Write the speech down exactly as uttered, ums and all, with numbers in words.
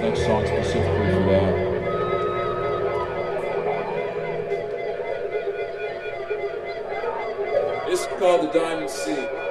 next song specifically for that. It's called the Diamond Sea.